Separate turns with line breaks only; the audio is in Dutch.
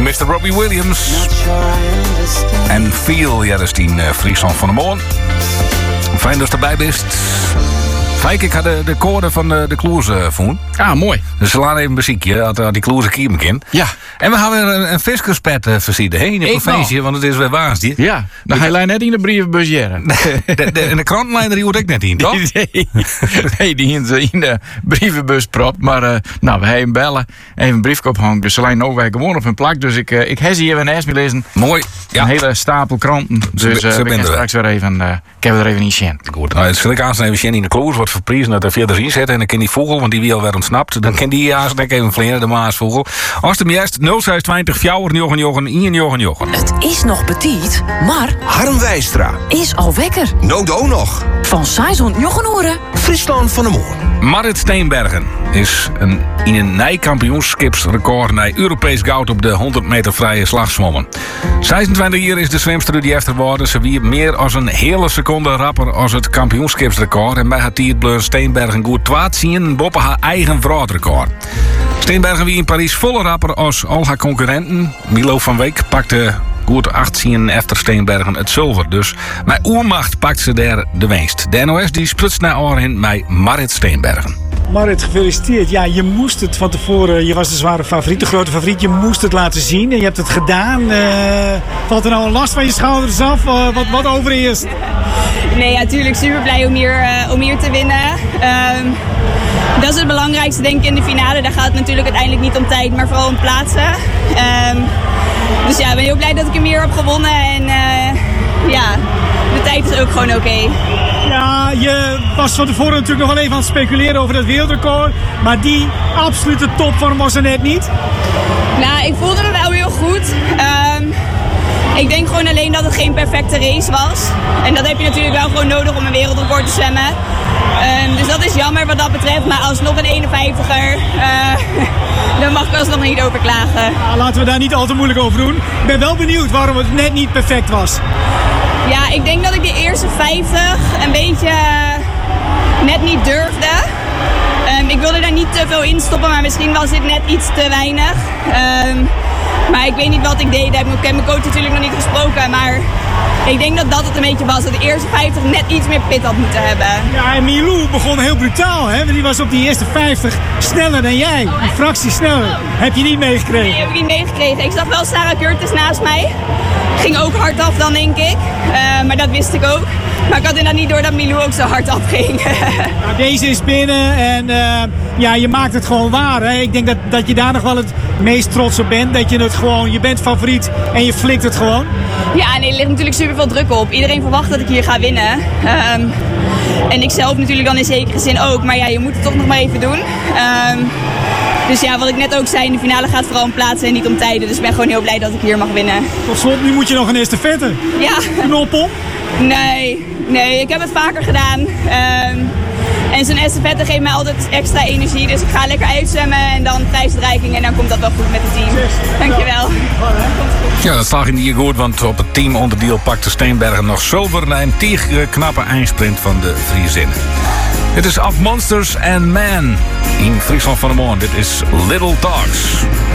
Mr. Robbie Williams. En Feel, ja, dat is die Friesland van de Morgen. Fijn dat je erbij bent. Kijk, ik had de koorden van de kloers voen.
Ah, mooi.
Dus ze laten even muziekje, had die kloers kiemen kind.
Ja.
En we gaan weer een viskerspet versieden, hè, in de provincie, want het is weer waasdie.
Ja, dan ga je net in de brievenbus jaren.
En de krantenlijner die hoort ik net in, toch?
Nee, die in de brievenbus propt. Maar we hebben bellen, even een briefje ophangen. Dus ze lijnen over gewoon op hun plak. Dus ik heb ze hier weer naast me lezen.
Mooi. Ja.
Een hele stapel kranten. Dus we gaan straks weer even, ik heb er even in Sjen.
Goed, nou, het is gelijk aanstaan even Sjen in de kloers, wordt verpriezen dat er verder in zitten. En dan kan die vogel, want die wie alweer ontsnapt. Dan kan die even vleren, de maasvogel. Als hem juist 0620 fjouwer jochen.
Het is nog petit, maar
Harm Wijstra.
is al wekker.
Nodo nog.
Van Saison Jochenoren.
Friesland van de Moor.
Marit Steenbergen is in een nijkampioenschapsrecord naar Europees goud op de 100 meter vrije slag zwommen. 26 jaar is de zwemster die heeft geworden. Ze wie meer als een hele seconde rapper als het kampioenschapsrecord. En bij haar tiert bleef Steenbergen goed 12 boven haar eigen vrouwrecord. Steenbergen wie in Parijs volle rapper als al haar concurrenten. Milo van Week pakte goed 18 efter Steenbergen het zilver. Dus met oermacht pakt ze daar de winst. De NOS die splitst naar oren met Marit Steenbergen.
Marit, gefeliciteerd. Ja, je moest het van tevoren, je was de zware favoriet, de grote favoriet. Je moest het laten zien en je hebt het gedaan. Valt er nou een last van je schouders af? Wat overeerst?
Nee, ja, tuurlijk super blij om hier te winnen. Dat is het belangrijkste denk ik in de finale. Daar gaat het natuurlijk uiteindelijk niet om tijd, maar vooral om plaatsen. Dus ja, ik ben heel blij dat ik hem hier heb gewonnen. En ja, de tijd is ook gewoon oké.
Ja, je was van tevoren natuurlijk nog wel even aan het speculeren over dat wereldrecord. Maar die absolute topvorm was er net niet.
Nou, ik voelde me wel heel goed. Ik denk gewoon alleen dat het geen perfecte race was. En dat heb je natuurlijk wel gewoon nodig om een wereldrecord te zwemmen. Dus dat is jammer wat dat betreft. Maar alsnog een 51er, daar mag ik alsnog niet over klagen.
Ja, laten we daar niet al te moeilijk over doen. Ik ben wel benieuwd waarom het net niet perfect was.
Ja, ik denk dat ik de eerste 50 een beetje net niet durfde. Ik wilde daar niet te veel in stoppen, maar misschien was dit net iets te weinig. Maar ik weet niet wat ik deed. Ik heb mijn coach natuurlijk nog niet gesproken. Maar ik denk dat dat het een beetje was. Dat de eerste 50 net iets meer pit had moeten hebben.
Ja, en Milou begon heel brutaal. Hè? Want die was op die eerste 50 sneller dan jij. Een fractie sneller. Heb je niet meegekregen?
Nee, heb ik niet meegekregen. Ik zag wel Sarah Curtis naast mij. Ging ook hard af dan, denk ik. Maar dat wist ik ook. Maar ik had inderdaad niet door dat Milou ook zo hard afging.
Nou, deze is binnen en ja, je maakt het gewoon waar. Hè? Ik denk dat je daar nog wel het meest trots op bent. Dat je het gewoon, je bent favoriet en je flikt het gewoon.
Ja, nee, er ligt natuurlijk super veel druk op. Iedereen verwacht dat ik hier ga winnen. En ik zelf natuurlijk dan in zekere zin ook. Maar ja, je moet het toch nog maar even doen. Dus ja, wat ik net ook zei, in de finale gaat vooral om plaatsen en niet om tijden. Dus ik ben gewoon heel blij dat ik hier mag winnen.
Tot slot, nu moet je nog een estafette.
Ja.
Knop op?
Nee, ik heb het vaker gedaan. En zo'n estafette geeft mij altijd extra energie. Dus ik ga lekker uitzwemmen en dan prijsuitreiking en dan komt dat wel goed met het team. Dankjewel.
Ja, dat zag je niet goed, want op het teamonderdeel pakte Steenbergen nog zilver na een knappe eindsprint van de Friezinnen. Dit is Of Monsters and Men in Friesland van de Morgen. Dit is Little Talks.